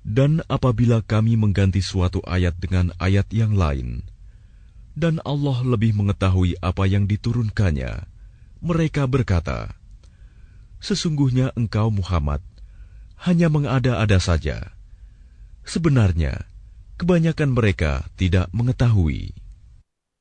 Dan apabila kami mengganti suatu ayat dengan ayat yang lain, dan Allah lebih mengetahui apa yang diturunkannya, mereka berkata, "Sesungguhnya engkau Muhammad hanya mengada-ada saja." Sebenarnya, kebanyakan mereka tidak mengetahui.